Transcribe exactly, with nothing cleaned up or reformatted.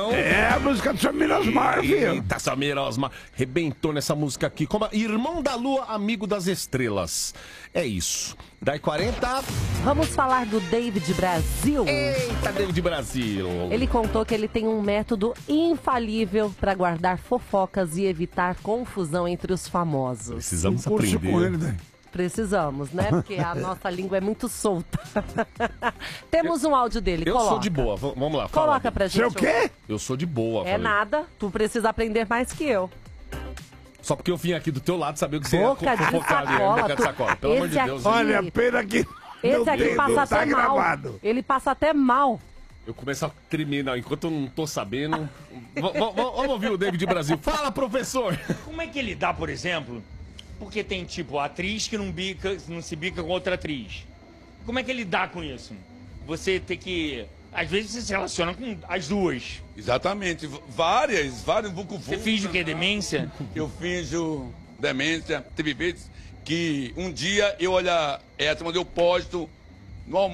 Então... É a música do Samir Osmar, filho. Eita, Samir Osmar. Rebentou nessa música aqui. Como a... Irmão da Lua, amigo das estrelas. É isso. Daí quarenta... Vamos falar do David Brasil. Eita, David Brasil. Ele contou que ele tem um método infalível para guardar fofocas e evitar confusão entre os famosos. Precisamos Um curso aprender. com ele, né? Precisamos, né? Porque a nossa língua é muito solta. Temos um áudio dele, Eu coloca. sou de boa. V- Vamos lá. fala. Coloca pra gente. Você o quê? Eu sou de boa. É falei. nada, tu precisa aprender mais que eu. Só porque eu vim aqui do teu lado saber o que você Boca ia de fofocar ali. sacola, Boca de tu- sacola. Pelo amor de esse Deus. aqui- Olha, pena que Esse meu aqui dedo passa tá até mal. gravado. Ele passa até mal. Eu começo a tremer, não. Enquanto eu não tô sabendo... V- v- Vamos ouvir o David Brasil. Fala, professor. Como é que ele dá, por exemplo? Porque tem, tipo, a atriz que não, bica, não se bica com outra atriz. Como é que ele dá com isso? Você tem que... Às vezes você se relaciona com as duas. Exatamente. V- Várias, vários vucu Você finge que é demência? Eu finjo demência. Teve vezes que um dia eu olhar essa, mas eu posto no almoço.